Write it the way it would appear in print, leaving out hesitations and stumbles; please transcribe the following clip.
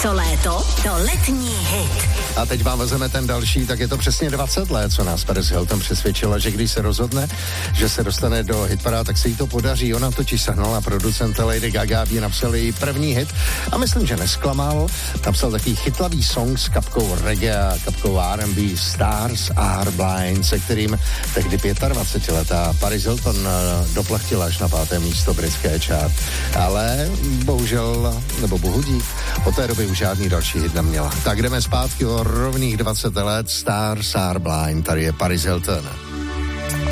To léto, to letní hit. A teď vám vezeme ten další, tak je to přesně 20 let, co nás Paris Hilton přesvědčila, že když se rozhodne, že se dostane do hitparád, tak se jí to podaří. Ona totiž sehnala producenta Lady Gaga, aby napsal její první hit a myslím, že nesklamal. Napsal takový chytlavý song s kapkou reggae a kapkou R&B Stars Are Blind, se kterým tehdy 25letá Paris Hilton doplachtila až na 5. místo britské chart. Ale bohužel, nebo bohudík, od té doby už žádný další hit neměla. Tak jdeme zpátky o rovných 20 let. Stars Are Blind, tady je Paris Hilton.